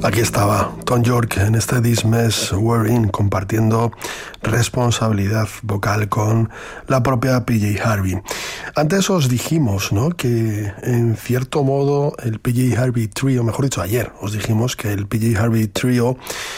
Aquí estaba Thom Yorke en este This Mess We're In, compartiendo responsabilidad vocal con la propia PJ Harvey. Antes os dijimos, ¿no?, que en cierto modo el PJ Harvey Trio, mejor dicho ayer, os dijimos que el PJ Harvey Trio,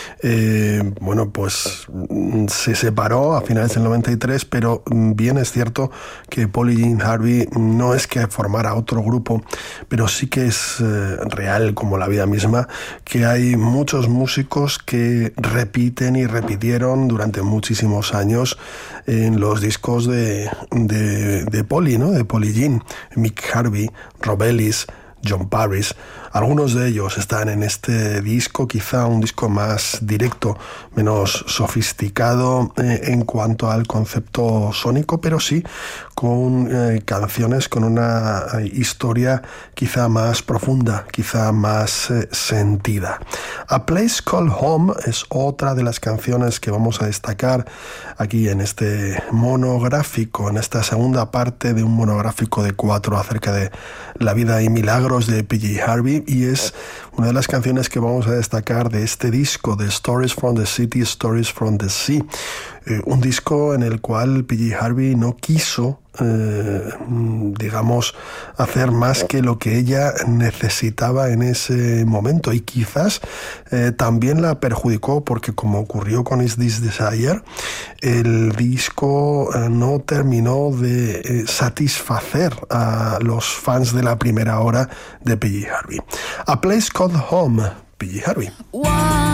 pues se separó a finales del 93, pero bien es cierto que Paul y Gene Harvey no es que formara otro grupo, pero sí que es real, como la vida misma, que hay muchos músicos que repiten y repitieron durante muchísimos años en los discos de Paul, ¿no?, de Paul y Gene. Mick Harvey, Rob Ellis, John Parrish. Algunos de ellos están en este disco, quizá un disco más directo, menos sofisticado en cuanto al concepto sónico, pero sí con canciones con una historia quizá más profunda, quizá más sentida. A Place Called Home es otra de las canciones que vamos a destacar aquí en este monográfico, en esta segunda parte de un monográfico de 4 acerca de la vida y milagros de PJ Harvey, y es una de las canciones que vamos a destacar de este disco de Stories from the City, Stories from the Sea, un disco en el cual PJ Harvey no quiso hacer más que lo que ella necesitaba en ese momento, y quizás también la perjudicó, porque como ocurrió con Is This Desire, el disco no terminó de satisfacer a los fans de la primera hora de PJ Harvey. A Place Called Home, PJ Harvey.